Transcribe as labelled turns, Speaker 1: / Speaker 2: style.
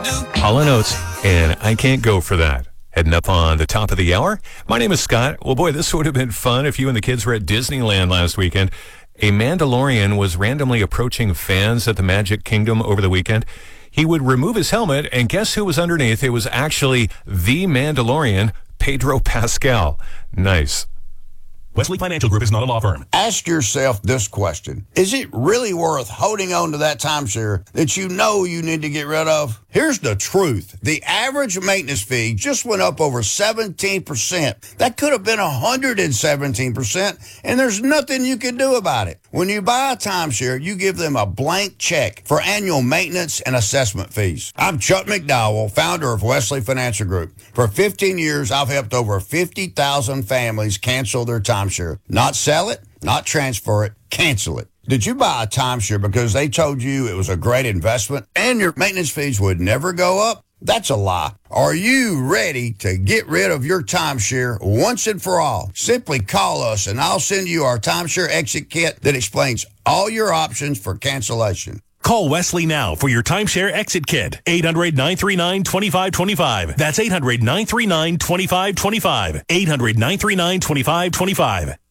Speaker 1: Hall & Oates, and I Can't Go For That. Heading up on the top of the hour. My name is Scott. Well, boy, this would have been fun if you and the kids were at Disneyland last weekend. A Mandalorian was randomly approaching fans at the Magic Kingdom over the weekend. He would remove his helmet, and guess who was underneath? It was actually the Mandalorian, Pedro Pascal. Nice.
Speaker 2: Wesley Financial Group is not a law firm.
Speaker 3: Ask yourself this question. Is it really worth holding on to that timeshare that you know you need to get rid of? Here's the truth. The average maintenance fee just went up over 17%. That could have been 117%, and there's nothing you can do about it. When you buy a timeshare, you give them a blank check for annual maintenance and assessment fees. I'm Chuck McDowell, founder of Wesley Financial Group. For 15 years, I've helped over 50,000 families cancel their timeshare. Not sell it, not transfer it, cancel it. Did you buy a timeshare because they told you it was a great investment and your maintenance fees would never go up? That's a lie. Are you ready to get rid of your timeshare once and for all? Simply call us and I'll send you our timeshare exit kit that explains all your options for cancellation.
Speaker 2: Call Wesley now for your timeshare exit kit. 800-939-2525. That's 800-939-2525. 800-939-2525.